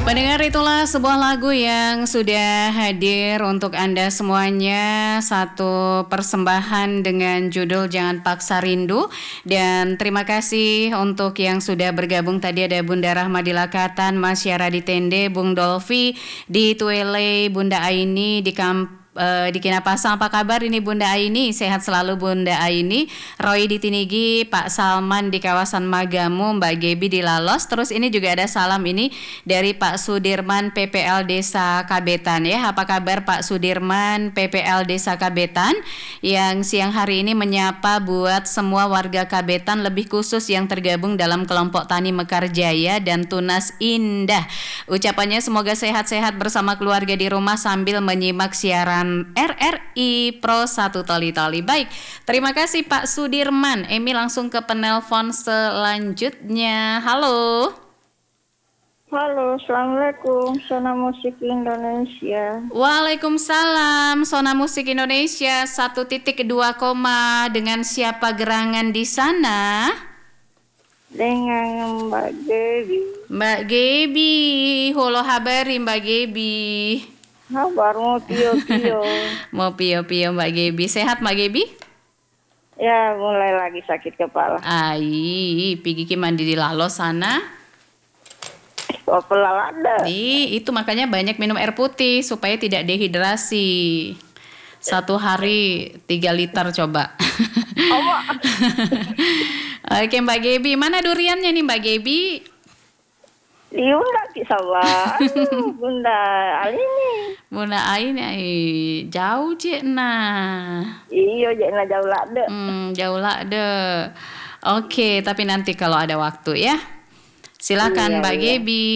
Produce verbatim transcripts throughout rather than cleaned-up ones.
Pendengar, itulah sebuah lagu yang sudah hadir untuk Anda semuanya. Satu persembahan dengan judul Jangan Paksa Rindu. Dan terima kasih untuk yang sudah bergabung. Tadi ada Bunda Rahmadila Katan, Mas Syara di Tende, Bung Dolfi di Tuele, Bunda Aini di Kamp Uh, di Kinapasang. Apa kabar ini Bunda Aini? Sehat selalu Bunda Aini. Roy di Tinigi, Pak Salman di kawasan Magamu, Mbak Gebi di Lalos. Terus ini juga ada salam ini dari Pak Sudirman P P L Desa Kabetan ya. Apa kabar Pak Sudirman P P L Desa Kabetan yang siang hari ini menyapa buat semua warga Kabetan, lebih khusus yang tergabung dalam kelompok Tani Mekar Jaya dan Tunas Indah. Ucapannya semoga sehat-sehat bersama keluarga di rumah sambil menyimak siaran R R I Pro satu Toli Toli. Baik, terima kasih Pak Sudirman. Emi langsung ke penelpon selanjutnya. Halo. Halo, Assalamualaikum, Sona Musik Indonesia. Waalaikumsalam, Sona Musik Indonesia satu titik dua koma. Dengan siapa gerangan di sana? Dengan Mbak Gebi. Mbak Gebi, holo habari Mbak Gebi. Kabar mau pio-pio. Mau pio-pio Mbak Gebi. Sehat Mbak Gebi? Ya, mulai lagi sakit kepala. Ai, pergi ke mandi di Lalos sana. Oh, pelalada. Ih, itu makanya banyak minum air putih supaya tidak dehidrasi. Satu hari tiga liter coba. Oh, Oke Mbak Gebi, mana duriannya nih Mbak Gebi? Bunda kisah Bunda Alini. Bunda Aini, jauh je nah. Iya, jangan jauh lah deh. Hmm, jauh lah deh. Oke, tapi nanti kalau ada waktu ya. Silakan Iya, Mbak iya. Gebi.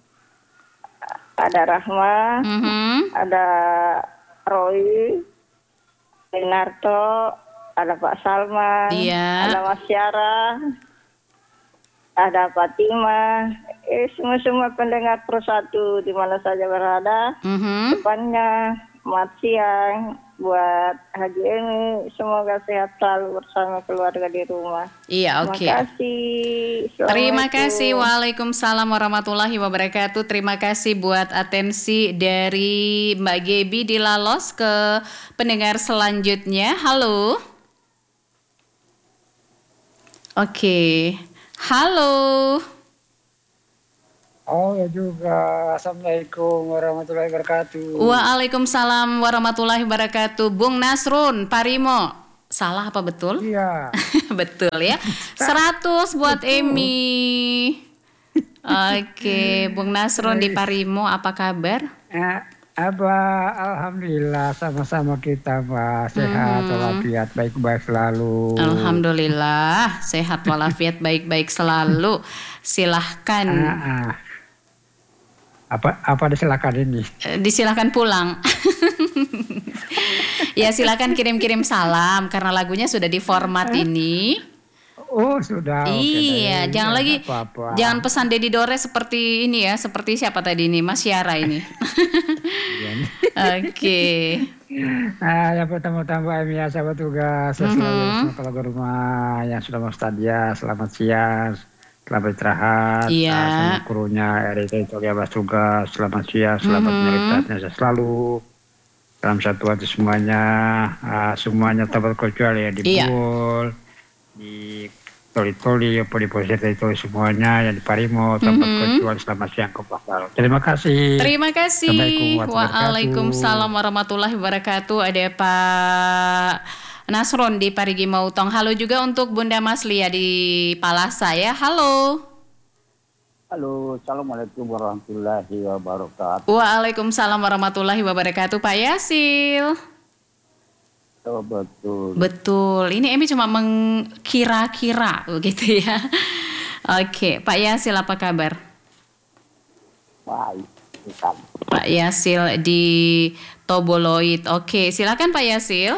Ada Rahma, Mhm. ada Roy, Renarto, ada Pak Salman, Iya. ada Mas Syara, ada Fatima, eh semua-semua pendengar Pro satu di mana saja berada. Mhm. Depannya, selamat siang buat Haji Emi, semoga sehat selalu bersama keluarga di rumah. Iya, oke. Terima kasih. Terima Assalamualaikum. kasih. Waalaikumsalam warahmatullahi wabarakatuh. Terima kasih buat atensi dari Mbak Gebi di Lalos. Ke pendengar selanjutnya. Halo. Oke. Halo. Oh ya juga. Assalamualaikum warahmatullahi wabarakatuh. Waalaikumsalam warahmatullahi wabarakatuh. Bung Nasrun Parimo. Salah apa betul? Iya. Betul ya. seratus buat Emi. Oke, Bung Nasrun di Parimo, apa kabar? Eh, apa alhamdulillah sama-sama kita Mbak, sehat Hmm. walafiat baik-baik selalu. Alhamdulillah, sehat walafiat baik-baik selalu. Silahkan. Ah, ah. Apa apa disilakan ini? Eh, Disilahkan pulang. Ya silakan kirim-kirim salam karena lagunya sudah di format ini. Oh sudah. oke, Iya, baik. jangan Nggak lagi apa-apa. jangan pesan Dedi Dore seperti ini ya, seperti siapa tadi ini, Mas Syara ini. Iya, nih. Oke. Ah, yang pertama-tama Emi ya, sahabat tugas, saya selalu Mhm. bersama keluarga rumah yang sudah mau stadia, selamat siang, selamat istirahat. Iya. Ah, sama krunya R I T Tolia Bas tugas, selamat siang, selamat Mhm. menyertai saya selalu dalam satu hati semuanya, ah, semuanya tanpa kecuali ya di Iya. Bul, di Toli-Toli, apa di Posisi Toli semuanya yang di Parimo tanpa Mhm. kecuali selamat siang kepada. Terima kasih. Terima kasih. Assalamualaikum warahmatullahi wabarakatuh. Waalaikumsalam warahmatullahi wabarakatuh. Ada Pak Nasron di Parigi Mautong. Halo juga untuk Bunda Maslia di Palasa ya. Halo. Halo, Assalamualaikum warahmatullahi wabarakatuh. Waalaikumsalam warahmatullahi wabarakatuh. Pak Yasil. Oh, betul. Betul. Ini Emi cuma mengkira-kira begitu ya. Oke, Pak Yasil apa kabar? Baik, bukan. Pak Yasil di Toboloid. Oke, silakan Pak Yasil.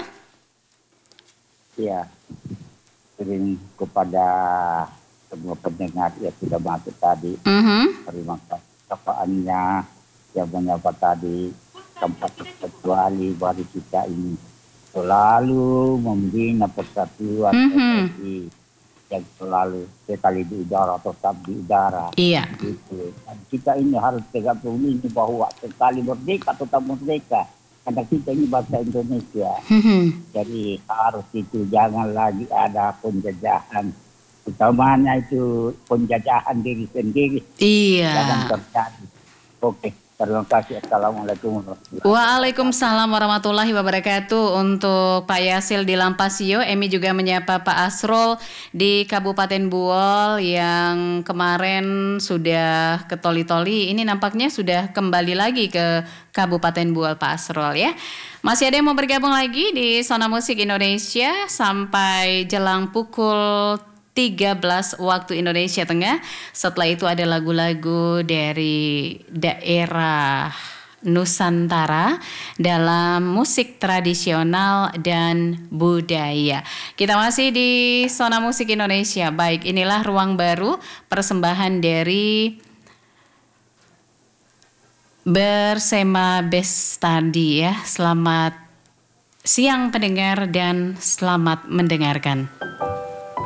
Ya, sering kepada semua pendengar yang sudah masuk tadi. Mhm. Terima kasih sapaannya yang menyapa tadi. Tempat terkecuali bagi kita ini selalu membina persatuan Mhm. P S I yang selalu sekali di udara tetap di udara. Iya. Gitu. Dan kita ini harus tegak ini bahwa sekali merdeka tetap merdeka. Karena kita ini bangsa Indonesia. Mhm. Jadi harus itu jangan lagi ada penjajahan. Utamanya itu penjajahan diri sendiri. Jangan Iya. terjadi. Oke, terima kasih. Assalamualaikum warahmatullahi wabarakatuh. Waalaikumsalam warahmatullahi wabarakatuh. Untuk Pak Yasil di Lampasio, Emi juga menyapa Pak Asrul di Kabupaten Buol yang kemarin sudah ke Toli-Toli. Ini nampaknya sudah kembali lagi ke Kabupaten Buol, Pak Asrul ya. Masih ada yang mau bergabung lagi di Zona Musik Indonesia sampai jelang pukul tiga belas waktu Indonesia Tengah. Setelah itu ada lagu-lagu dari daerah Nusantara dalam musik tradisional dan budaya. Kita masih di Zona Musik Indonesia. Baik, inilah Ruang Baru, persembahan dari Bersema Bestadi ya. Selamat siang pendengar dan selamat mendengarkan.